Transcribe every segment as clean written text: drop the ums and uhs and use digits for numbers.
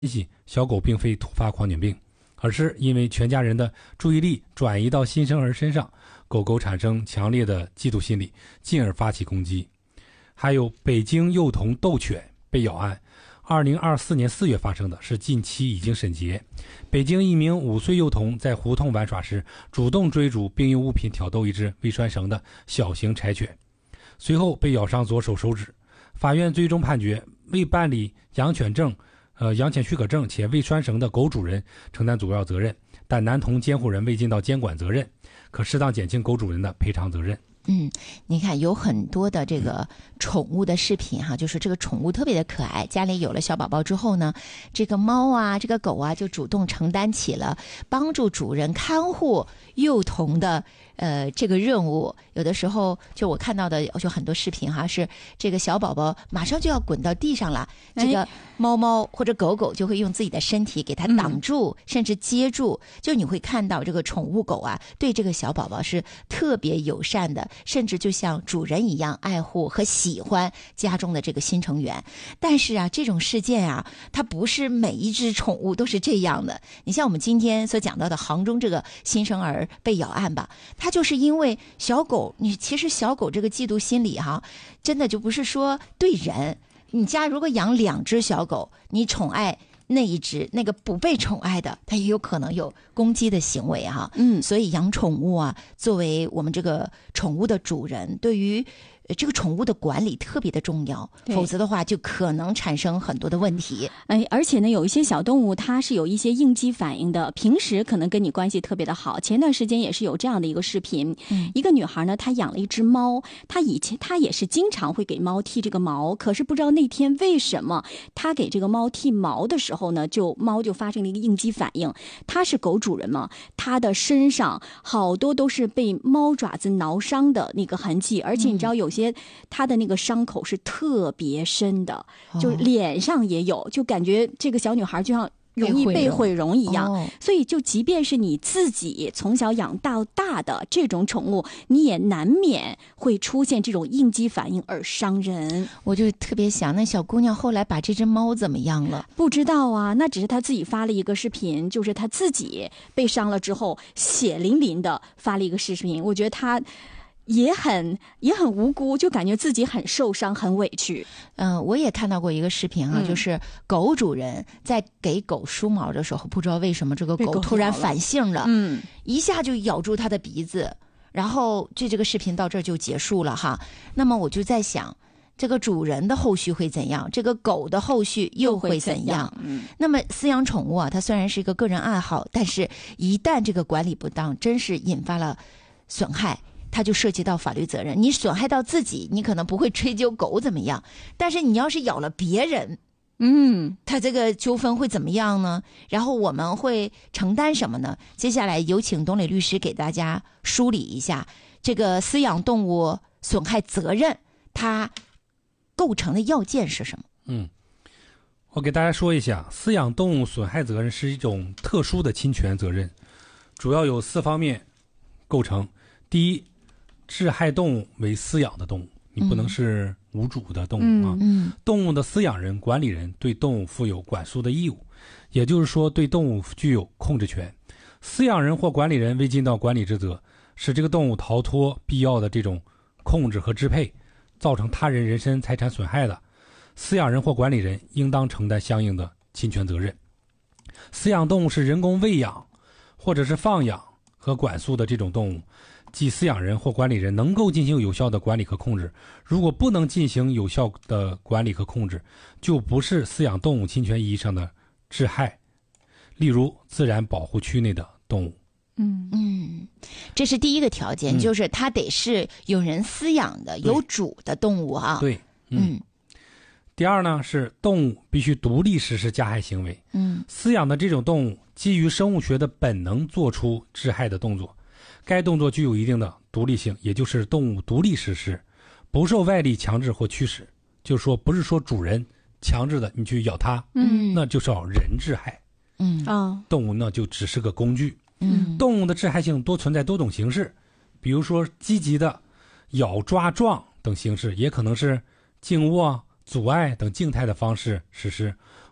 析，小狗并非突发狂犬病，而是因为全家人的注意力转移到新生儿身上，狗狗产生强烈的嫉妒心理，进而发起攻击。还有北京幼童斗犬被咬案，2024年4月发生的，是近期已经审结。北京一名5岁幼童在胡同玩耍时，主动追逐并用物品挑逗一只未拴绳的小型柴犬，随后被咬伤左手手指。法院最终判决，未办理养犬许可证且未拴绳的狗主人承担主要责任，但男童监护人未尽到监管责任，可适当减轻狗主人的赔偿责任。 你看有很多的这个宠物的视频哈，就是这个宠物特别的可爱，家里有了小宝宝之后呢，这个猫啊这个狗啊就主动承担起了帮助主人看护幼童的这个任务。有的时候就我看到的就很多视频哈，是这个小宝宝马上就要滚到地上了，这个猫猫或者狗狗就会用自己的身体给它挡住，甚至接住，就你会看到这个宠物狗啊对这个小宝宝是特别友善的，甚至就像主人一样爱护和喜欢家中的这个新成员。但是啊，这种事件啊，它不是每一只宠物都是这样的。你像我们今天所讲到的杭州这个新生儿被咬案吧，它就是因为小狗，其实小狗这个嫉妒心理哈，真的就不是说对人。你家如果养2只小狗，你宠爱那一只，那个不被宠爱的，它也有可能有攻击的行为哈。所以养宠物啊，作为我们这个宠物的主人，对于这个宠物的管理特别的重要，否则的话就可能产生很多的问题。 而且呢，有一些小动物它是有一些应激反应的，平时可能跟你关系特别的好。前段时间也是有这样的一个视频，一个女孩呢，她养了一只猫，她也是经常会给猫剃这个毛，可是不知道那天为什么她给这个猫剃毛的时候呢，猫就发生了一个应激反应。她是狗主人嘛，她的身上好多都是被猫爪子挠伤的那个痕迹，而且你知道有些他的那个伤口是特别深的，就脸上也有，就感觉这个小女孩就像容易被毁容一样。所以就即便是你自己从小养到大的这种宠物，你也难免会出现这种应激反应而伤人。 我就特别想，那小姑娘后来把这只猫怎么样了？ 不知道啊，那只是她自己发了一个视频，就是她自己被伤了之后血淋淋的发了一个视频。我觉得她也很无辜，就感觉自己很受伤很委屈。 我也看到过一个视频啊，就是狗主人在给狗梳毛的时候，不知道为什么这个狗突然反性了，一下就咬住它的鼻子，然后这个视频到这儿就结束了哈。那么我就在想，这个主人的后续会怎样？这个狗的后续又会怎样？那么饲养宠物啊，它虽然是一个个人爱好，但是一旦这个管理不当，真是引发了损害，它就涉及到法律责任。你损害到自己，你可能不会追究狗怎么样，但是你要是咬了别人，它这个纠纷会怎么样呢？然后我们会承担什么呢？接下来有请董磊律师给大家梳理一下这个饲养动物损害责任它构成的要件是什么。 我给大家说一下，饲养动物损害责任是一种特殊的侵权责任，主要有4方面构成。第一，致害动物为饲养的动物，你不能是无主的动物啊。动物的饲养人、管理人对动物负有管束的义务，也就是说对动物具有控制权。饲养人或管理人未尽到管理职责，使这个动物逃脱必要的这种控制和支配，造成他人人身财产损害的，饲养人或管理人应当承担相应的侵权责任。饲养动物是人工喂养或者是放养和管束的这种动物，即饲养人或管理人能够进行有效的管理和控制，如果不能进行有效的管理和控制，就不是饲养动物侵权意义上的致害，例如自然保护区内的动物。 这是第一个条件，就是它得是有人饲养的、有主的动物啊。 对，第二呢，是动物必须独立实施加害行为。饲养的这种动物基于生物学的本能做出致害的动作，该动作具有一定的独立性，也就是动物独立实施，不受外力强制或驱使。就是说，不是说主人强制的你去咬它，那就叫人致害。动物那就只是个工具。动物的致害性多存在多种形式，比如说积极的咬、抓、撞等形式，也可能是静卧、阻碍等静态的方式实施。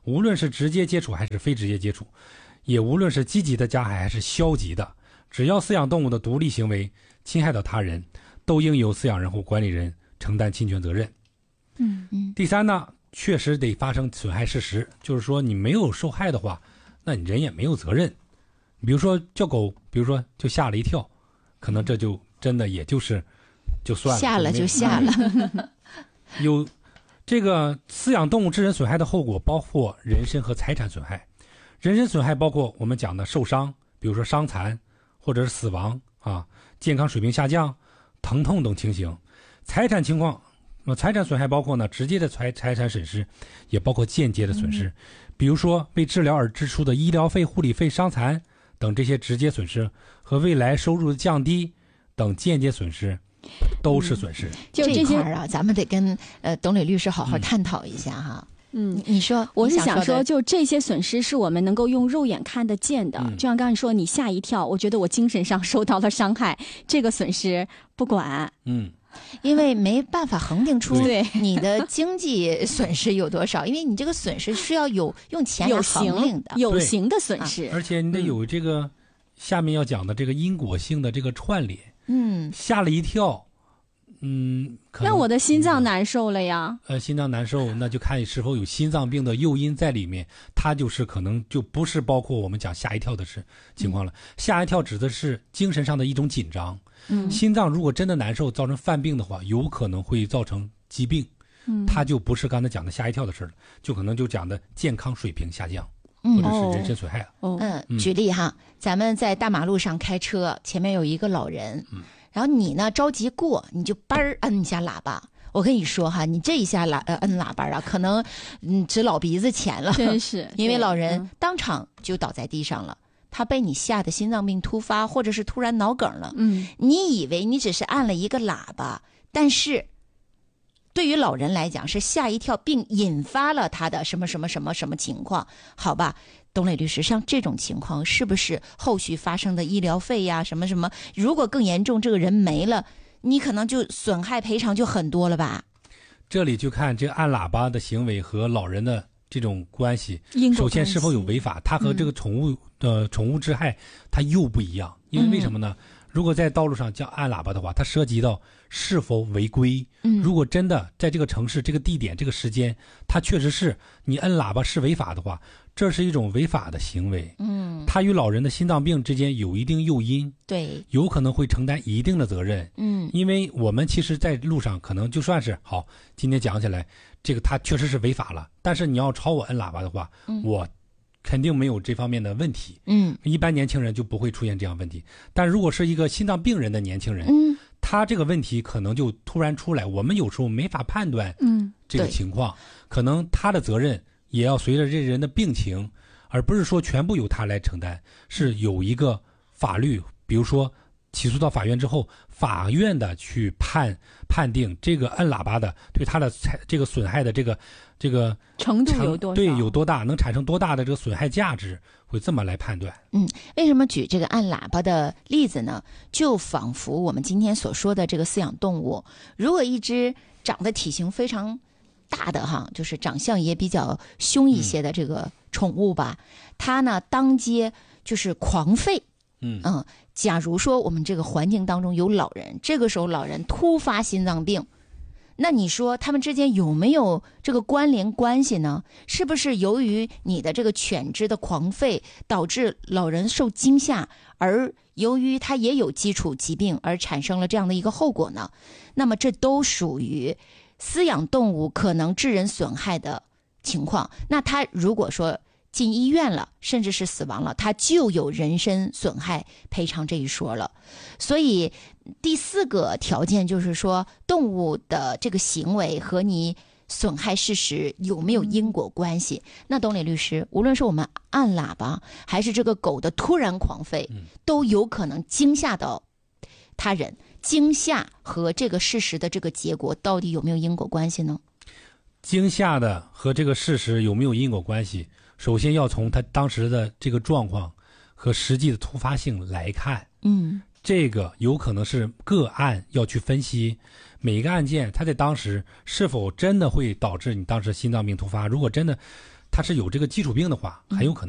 无论是直接接触还是非直接接触，也无论是积极的加害还是消极的，只要饲养动物的独立行为侵害到他人，都应由饲养人或管理人承担侵权责任。第三呢，确实得发生损害事实，就是说你没有受害的话，那你人也没有责任。比如说叫狗，比如说就吓了一跳，可能这就真的也就是就算了， 吓了就吓了。 有这个饲养动物致人损害的后果，包括人身和财产损害。人身损害包括我们讲的受伤，比如说伤残或者是死亡啊，健康水平下降、疼痛等情形。财产情况，财产损害包括呢直接的财产损失，也包括间接的损失，比如说为治疗而支出的医疗费、护理费、伤残等这些直接损失，和未来收入的降低等间接损失。都是损失。 就这块啊，咱们得跟董磊律师好好探讨一下哈。你说， 我是想说，就这些损失是我们能够用肉眼看得见的。就像刚才说，你吓一跳，我觉得我精神上受到了伤害，这个损失不管。 因为没办法恒定出你的经济损失有多少，因为你这个损失是要用钱来衡量的， 有形的损失， 而且你得有这个下面要讲的这个因果性的这个串联。吓了一跳， 那我的心脏难受了呀。 心脏难受，那就看是否有心脏病的诱因在里面，它就是可能就不是包括我们讲吓一跳的情况了。吓一跳指的是精神上的一种紧张。心脏如果真的难受，造成犯病的话，有可能会造成疾病。它就不是刚才讲的吓一跳的事了，就可能就讲的健康水平下降。或者是人身损害了。 举例哈，咱们在大马路上开车，前面有一个老人，然后你呢着急过，你就嘣摁一下喇叭。我跟你说哈，你这一下摁喇叭啊，可能值老鼻子钱了， 真是， 因为老人当场就倒在地上了。他被你吓得心脏病突发，或者是突然脑梗了。你以为你只是按了一个喇叭，但是对于老人来讲是吓一跳，并引发了他的什么什么什么什么情况，好吧？董磊律师，像这种情况是不是后续发生的医疗费呀什么什么，如果更严重，这个人没了，你可能就损害赔偿就很多了吧？ 这里就看这个按喇叭的行为和老人的这种关系，首先是否有违法，它和这个宠物致害它又不一样。因为为什么呢？如果在道路上叫按喇叭的话，它涉及到是否违规。如果真的在这个城市、这个地点、这个时间，它确实是你摁喇叭是违法的话，这是一种违法的行为。它与老人的心脏病之间有一定诱因， 对， 有可能会承担一定的责任。因为我们其实在路上可能就算是好，今天讲起来，这个它确实是违法了，但是你要朝我摁喇叭的话，我肯定没有这方面的问题。一般年轻人就不会出现这样问题。但如果是一个心脏病人的年轻人，他这个问题可能就突然出来，我们有时候没法判断这个情况，可能他的责任也要随着这人的病情，而不是说全部由他来承担，是有一个法律，比如说起诉到法院之后，法院的去判定这个摁喇叭的对他的这个损害的这个程度有多少， 对，有多大，能产生多大的这个损害价值，会这么来判断。 为什么举这个按喇叭的例子呢？就仿佛我们今天所说的这个饲养动物，如果一只长得体型非常大的哈，就是长相也比较凶一些的这个宠物吧，它呢当街就是狂吠。假如说我们这个环境当中有老人，这个时候老人突发心脏病，那你说他们之间有没有这个关联关系呢？是不是由于你的这个犬只的狂吠导致老人受惊吓，而由于他也有基础疾病而产生了这样的一个后果呢？那么这都属于饲养动物可能致人损害的情况。那他如果说进医院了，甚至是死亡了，他就有人身损害赔偿这一说了。所以第四个条件就是说，动物的这个行为和你损害事实有没有因果关系。那董磊律师，无论是我们按喇叭，还是这个狗的突然狂吠，都有可能惊吓到他人，惊吓和这个事实的这个结果到底有没有因果关系呢？ 惊吓的和这个事实有没有因果关系，首先要从他当时的这个状况和实际的突发性来看。这个有可能是个案要去分析每一个案件，它在当时是否真的会导致你当时心脏病突发。如果真的它是有这个基础病的话，很有可能